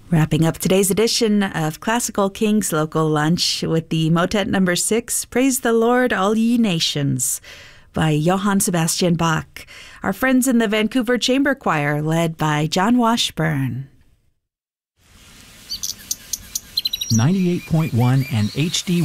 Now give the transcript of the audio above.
Wrapping up today's edition of Classical Kings Local Lunch with the motet number 6, Praise the Lord, All Ye Nations, by Johann Sebastian Bach. Our friends in the Vancouver Chamber Choir, led by John Washburn. 98.1 and HD